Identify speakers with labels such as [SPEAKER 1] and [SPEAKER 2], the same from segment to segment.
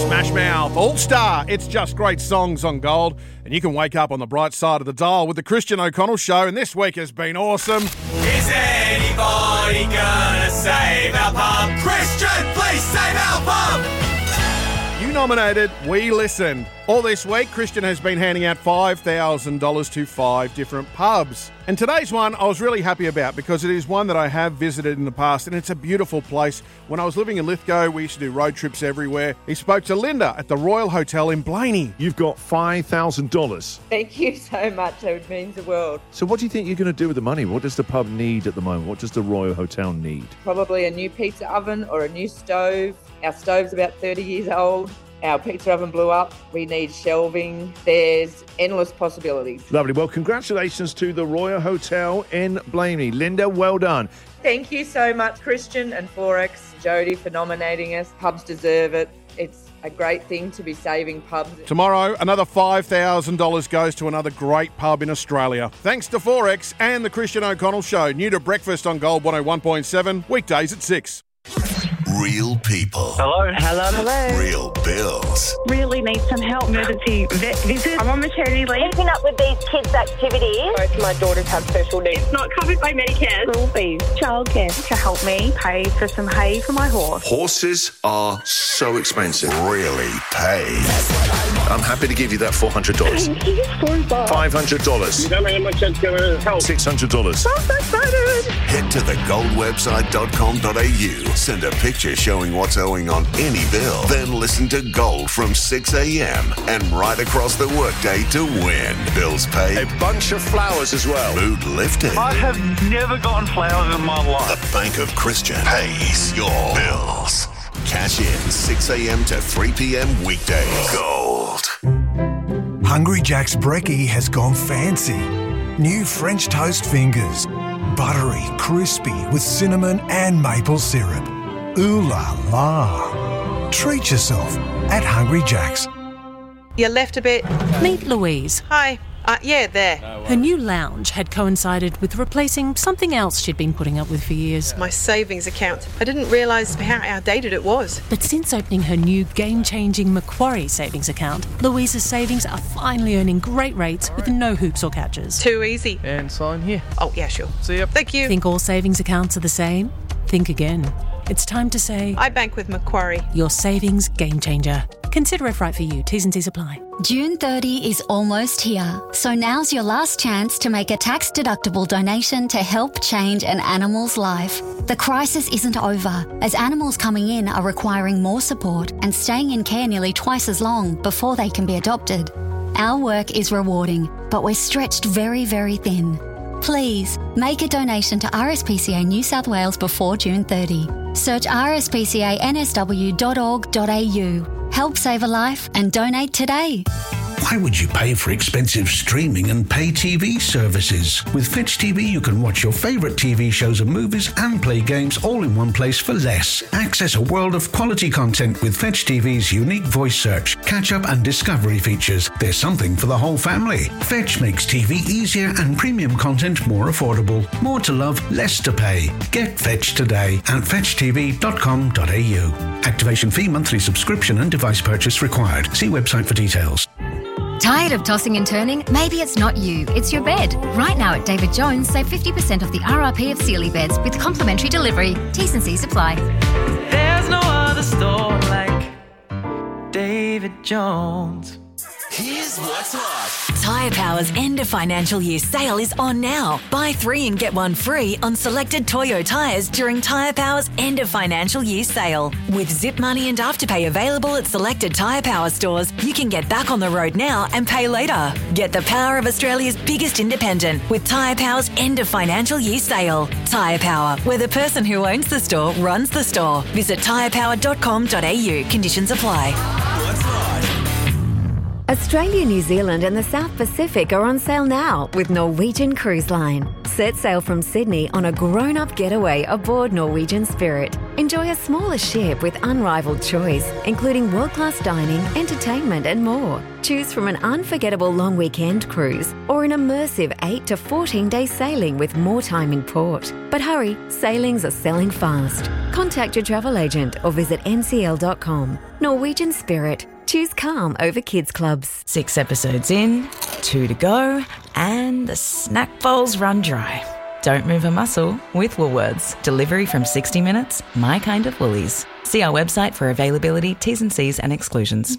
[SPEAKER 1] Smash Mouth, All-Star. It's just great songs on Gold. And you can wake up on the bright side of the dial with the Christian O'Connell Show. And this week has been awesome.
[SPEAKER 2] Is anybody gonna save our pub? Christian, please save our pub!
[SPEAKER 1] You nominated, we listened. All this week, Christian has been handing out $5,000 to 5 different pubs. And today's one I was really happy about because it is one that I have visited in the past and it's a beautiful place. When I was living in Lithgow, we used to do road trips everywhere. He spoke to Linda at the Royal Hotel in Blaney.
[SPEAKER 3] You've got $5,000.
[SPEAKER 4] Thank you so much. It means the world.
[SPEAKER 3] So what do you think you're going to do with the money? What does the pub need at the moment? What does the Royal Hotel need?
[SPEAKER 4] Probably a new pizza oven or a new stove. Our stove's about 30 years old. Our pizza oven blew up. We need shelving. There's endless possibilities.
[SPEAKER 3] Lovely. Well, congratulations to the Royal Hotel in Blaney. Linda, well done.
[SPEAKER 4] Thank you so much, Christian and Forex, Jody, for nominating us. Pubs deserve it. It's a great thing to be saving pubs.
[SPEAKER 1] Tomorrow, another $5,000 goes to another great pub in Australia. Thanks to Forex and the Christian O'Connell Show. New to breakfast on Gold 101.7, weekdays at 6.
[SPEAKER 5] Real people.
[SPEAKER 6] Hello.
[SPEAKER 7] Hello.
[SPEAKER 5] Real bills.
[SPEAKER 7] Really need some help. Emergency vet visit. I'm on maternity leave.
[SPEAKER 8] Keeping up with these kids' activities.
[SPEAKER 7] Both my daughters have special needs.
[SPEAKER 8] It's not covered by Medicare.
[SPEAKER 7] School fees, childcare to help me pay for some hay for my horse.
[SPEAKER 5] Horses are so expensive. Really pay. I'm happy to give you that $400.
[SPEAKER 7] Thank you so much.
[SPEAKER 5] $500.
[SPEAKER 6] You don't know how much that's going to help.
[SPEAKER 5] $600.
[SPEAKER 7] I'm so excited.
[SPEAKER 5] Head to thegoldwebsite.com.au. Send a picture showing what's owing on any bill. Then listen to Gold from 6 a.m. and right across the workday to win. Bills paid.
[SPEAKER 3] A bunch of flowers as well.
[SPEAKER 5] Mood lifted.
[SPEAKER 6] I have never gotten flowers in my life.
[SPEAKER 5] The Bank of Christian pays your bills. Cash in 6 a.m. to 3 p.m. weekdays. Gold.
[SPEAKER 9] Hungry Jack's Brekkie has gone fancy. New French toast fingers. Buttery, crispy with cinnamon and maple syrup. Ooh la la. Treat yourself at Hungry Jack's.
[SPEAKER 10] You left a bit.
[SPEAKER 11] Meet Louise.
[SPEAKER 10] Hi. Yeah, there.
[SPEAKER 11] Her new lounge had coincided with replacing something else she'd been putting up with for years.
[SPEAKER 10] My savings account. I didn't realise how outdated it was.
[SPEAKER 11] But since opening her new game-changing Macquarie savings account, Louise's savings are finally earning great rates with no hoops or catches.
[SPEAKER 10] Too easy.
[SPEAKER 6] And sign here.
[SPEAKER 10] Oh, yeah, sure.
[SPEAKER 6] See ya.
[SPEAKER 10] Thank you.
[SPEAKER 11] Think all savings accounts are the same? Think again. It's time to say...
[SPEAKER 10] I bank with Macquarie.
[SPEAKER 11] Your savings game changer. Consider if right for you. T's and C's apply.
[SPEAKER 12] June 30 is almost here, so now's your last chance to make a tax-deductible donation to help change an animal's life. The crisis isn't over, as animals coming in are requiring more support and staying in care nearly twice as long before they can be adopted. Our work is rewarding, but we're stretched very, very thin. Please, make a donation to RSPCA New South Wales before June 30. Search rspcansw.org.au. Help save a life and donate today.
[SPEAKER 13] Why would you pay for expensive streaming and pay TV services? With Fetch TV, you can watch your favourite TV shows and movies and play games all in one place for less. Access a world of quality content with Fetch TV's unique voice search, catch-up and discovery features. There's something for the whole family. Fetch makes TV easier and premium content more affordable. More to love, less to pay. Get Fetch today at fetchtv.com.au. Activation fee, monthly subscription and device purchase required. See website for details.
[SPEAKER 14] Tired of tossing and turning? Maybe it's not you, it's your bed. Right now at David Jones, save 50% off the RRP of Sealy beds with complimentary delivery. T's and C's apply.
[SPEAKER 2] There's no other store like David Jones.
[SPEAKER 15] Here's what's hot. Tyre Power's end of financial year sale is on now. Buy 3 and get 1 free on selected Toyo tyres during Tyre Power's end of financial year sale. With Zip Money and Afterpay available at selected Tyre Power stores, you can get back on the road now and pay later. Get the power of Australia's biggest independent with Tyre Power's end of financial year sale. Tyre Power, where the person who owns the store runs the store. Visit tyrepower.com.au. Conditions apply.
[SPEAKER 5] What's hot?
[SPEAKER 16] Australia, New Zealand and the South Pacific are on sale now with Norwegian Cruise Line. Set sail from Sydney on a grown-up getaway aboard Norwegian Spirit. Enjoy a smaller ship with unrivaled choice, including world-class dining, entertainment and more. Choose from an unforgettable long weekend cruise or an immersive 8 to 14-day sailing with more time in port. But hurry, sailings are selling fast. Contact your travel agent or visit ncl.com. Norwegian Spirit. Choose calm over kids clubs.
[SPEAKER 17] 6 episodes in, 2 to go, and the snack bowl's run dry. Don't move a muscle with Woolworths. Delivery from 60 minutes, my kind of Woolies. See our website for availability, T's and C's and exclusions.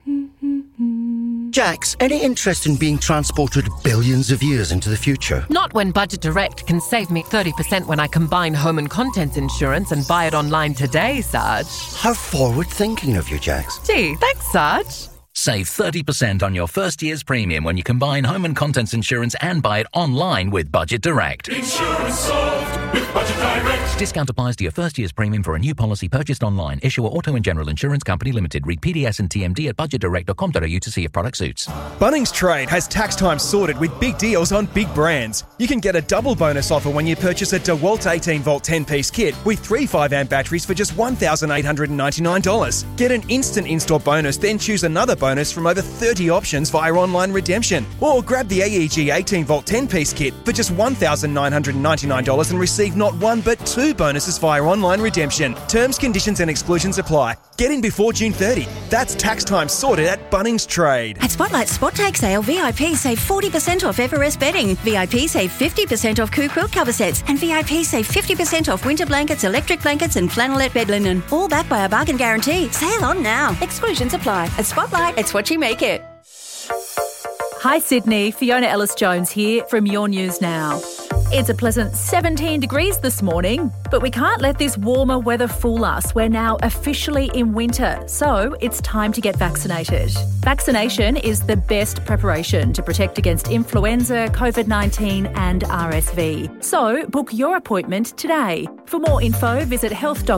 [SPEAKER 18] Jax, any interest in being transported billions of years into the future?
[SPEAKER 19] Not when Budget Direct can save me 30% when I combine home and contents insurance and buy it online today, Sarge.
[SPEAKER 18] How forward-thinking of you, Jax.
[SPEAKER 19] Gee, thanks, Sarge.
[SPEAKER 20] Save 30% on your first year's premium when you combine home and contents insurance and buy it online with Budget Direct.
[SPEAKER 2] Insurance solved with Budget Direct.
[SPEAKER 20] Discount applies to your first year's premium for a new policy purchased online. Issuer Auto and General Insurance Company Limited. Read PDS and TMD at budgetdirect.com.au to see if product suits.
[SPEAKER 21] Bunnings Trade has tax time sorted with big deals on big brands. You can get a double bonus offer when you purchase a DeWalt 18-volt 10-piece kit with 3 5-amp batteries for just $1,899. Get an instant install bonus, then choose another bonus from over 30 options via online redemption. Or grab the AEG 18-volt 10-piece kit for just $1,999 and receive not one but 2 bonuses via online redemption. Terms, conditions and exclusions apply. Get in before June 30. That's tax time sorted at Bunnings Trade.
[SPEAKER 22] At Spotlight Spot Take Sale, VIP save 40% off Everest bedding. VIP save 50% off Coo quilt cover sets. And VIP save 50% off winter blankets, electric blankets and flannelette bed linen. All backed by a bargain guarantee. Sale on now. Exclusions apply. At Spotlight, it's what you make it.
[SPEAKER 23] Hi Sydney, Fiona Ellis-Jones here from Your News Now. It's a pleasant 17 degrees this morning, but we can't let this warmer weather fool us. We're now officially in winter, so it's time to get vaccinated. Vaccination is the best preparation to protect against influenza, COVID-19 and RSV. So book your appointment today. For more info, visit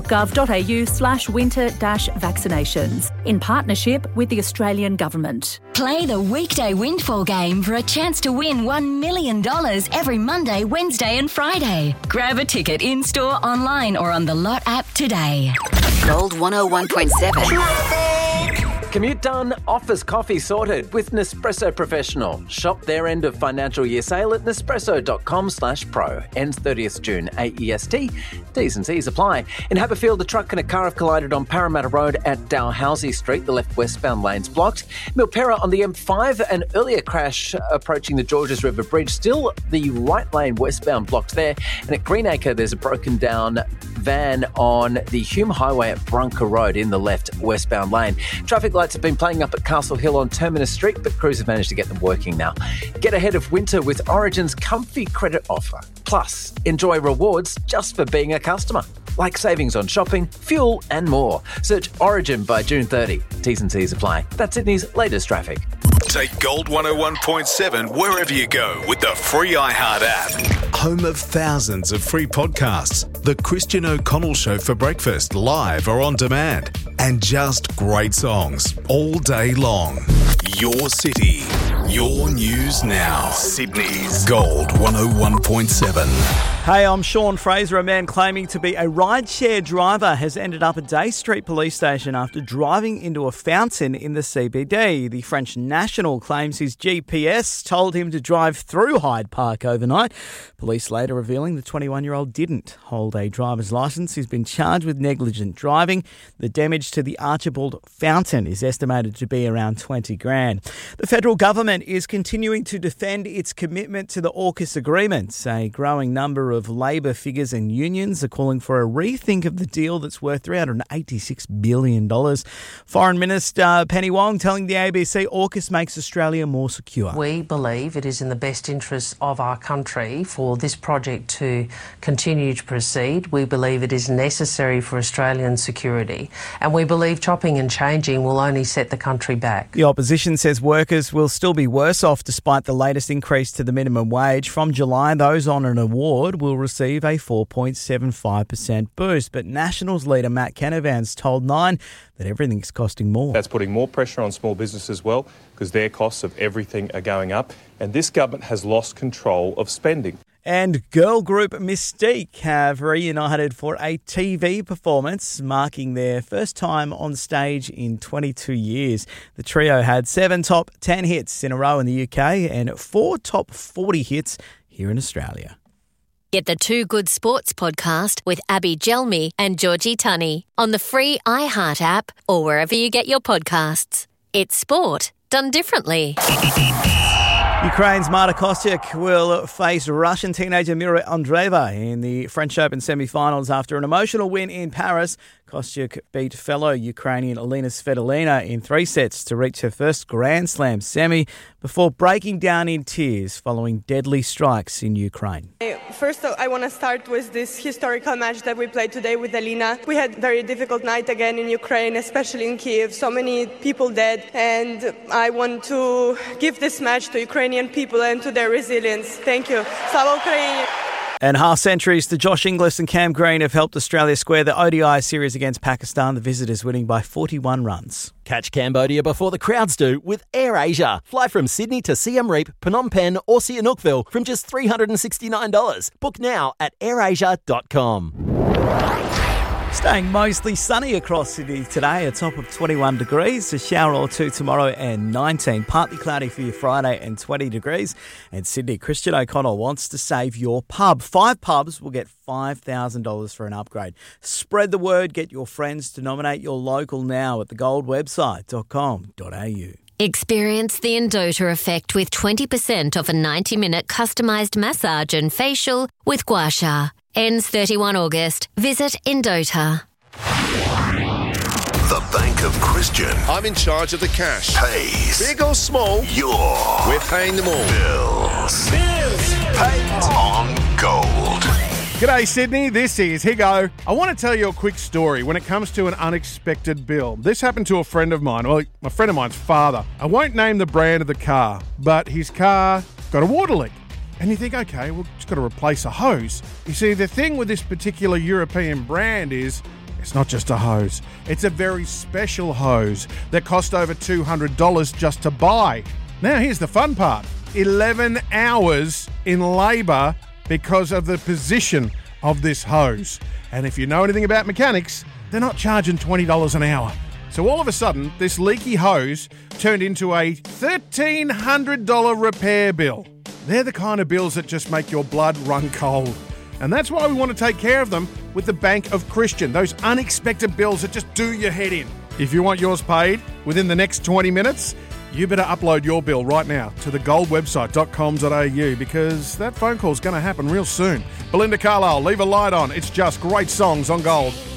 [SPEAKER 23] health.gov.au/winter-vaccinations in partnership with the Australian Government.
[SPEAKER 12] Play the weekday windfall game for a chance to win $1 million every Monday, Wednesday and Friday. Grab a ticket in-store, online or on the Lot app today.
[SPEAKER 24] Gold 101.7.
[SPEAKER 25] Commute done, office coffee sorted with Nespresso Professional. Shop their end of financial year sale at nespresso.com/pro. Ends 30th June, AEST. T's and C's apply. In Haberfield, a truck and a car have collided on Parramatta Road at Dalhousie Street. The left westbound lane's blocked. Milperra on the M5, an earlier crash approaching the Georges River Bridge. Still the right lane westbound blocked there. And at Greenacre, there's a broken down van on the Hume Highway at Brunker Road in the left westbound lane. Traffic lights have been playing up at Castle Hill on Terminus Street, but crews have managed to get them working now. Get ahead of winter with Origin's comfy credit offer. Plus, enjoy rewards just for being a customer, like savings on shopping, fuel and more. Search Origin by June 30. T's and C's apply. That's Sydney's latest traffic.
[SPEAKER 26] Take Gold 101.7 wherever you go with the free iHeart app. Home of thousands of free podcasts. The Christian O'Connell Show for breakfast, live or on demand. And just great songs all day long. Your city, your news now. Sydney's Gold 101.7.
[SPEAKER 27] Hey, I'm Sean Fraser. A man claiming to be a rideshare driver has ended up at Day Street Police Station after driving into a fountain in the CBD. The French national claims his GPS told him to drive through Hyde Park overnight. Police later revealing the 21-year-old didn't hold a driver's licence. He's been charged with negligent driving. The damage to the Archibald Fountain is estimated to be around $20,000. The federal government is continuing to defend its commitment to the AUKUS agreements. A growing number of Labor figures and unions are calling for a rethink of the deal that's worth $386 billion. Foreign Minister Penny Wong telling the ABC AUKUS makes Australia more secure.
[SPEAKER 28] We believe it is in the best interest of our country for this project to continue to proceed. We believe it is necessary for Australian security, and we believe chopping and changing will only set the country back.
[SPEAKER 27] The opposition says workers will still be worse off despite the latest increase to the minimum wage. From July, those on an award will receive a 4.75% boost. But Nationals leader Matt Canavan's told Nine that everything's costing more.
[SPEAKER 29] That's putting more pressure on small business as well, because their costs of everything are going up. And this government has lost control of spending.
[SPEAKER 27] And girl group Mystique have reunited for a TV performance, marking their first time on stage in 22 years. The trio had 7 top 10 hits in a row in the UK and 4 top 40 hits here in Australia.
[SPEAKER 1] Get the Two Good Sports podcast with Abby Gelmy and Georgie Tunney on the free iHeart app or wherever you get your podcasts. It's sport done differently.
[SPEAKER 27] Ukraine's Marta Kostyuk will face Russian teenager Mira Andreeva in the French Open semi-finals after an emotional win in Paris. Kostyuk beat fellow Ukrainian Elena Svitolina in 3 sets to reach her first Grand Slam semi before breaking down in tears following deadly strikes in Ukraine.
[SPEAKER 3] First, I want to start with this historical match that we played today with Elena. We had a very difficult night again in Ukraine, especially in Kyiv. So many people dead, and I want to give this match to Ukrainian people and to their resilience. Thank you. Slava Ukraini!
[SPEAKER 27] And half centuries to Josh Inglis and Cam Green have helped Australia square the ODI series against Pakistan, the visitors winning by 41 runs.
[SPEAKER 4] Catch Cambodia before the crowds do with AirAsia. Fly from Sydney to Siem Reap, Phnom Penh or Sihanoukville from just $369. Book now at airasia.com.
[SPEAKER 27] Staying mostly sunny across Sydney today, a top of 21 degrees, a shower or two tomorrow and 19. Partly cloudy for your Friday and 20 degrees. And Sydney, Christian O'Connell wants to save your pub. 5 pubs will get $5,000 for an upgrade. Spread the word, get your friends to nominate your local now at thegoldwebsite.com.au.
[SPEAKER 1] Experience the Endota effect with 20% off a 90-minute customised massage and facial with Gua Sha. Ends 31 August. Visit Endota.
[SPEAKER 5] The Bank of Christian
[SPEAKER 6] I'm in charge of the cash.
[SPEAKER 5] pays
[SPEAKER 6] Big or small, we're paying them all.
[SPEAKER 5] bills. Paid on Gold.
[SPEAKER 7] G'day Sydney, this is Higo. I want to tell you a quick story when it comes to an unexpected bill. This happened to a friend of mine, well, a friend of mine's father. I won't name the brand of the car, but his car got a water leak. And you think, okay, well, it's got to replace a hose. You see, the thing with this particular European brand is it's not just a hose. It's a very special hose that cost over $200 just to buy. Now, here's the fun part. 11 hours in labour because of the position of this hose. And if you know anything about mechanics, they're not charging $20 an hour. So all of a sudden, this leaky hose turned into a $1,300 repair bill. They're the kind of bills that just make your blood run cold. And that's why we want to take care of them with the Bank of Christian. Those unexpected bills that just do your head in. If you want yours paid within the next 20 minutes, you better upload your bill right now to thegoldwebsite.com.au because that phone call is going to happen real soon. Belinda Carlisle, Leave a Light On. It's just great songs on Gold.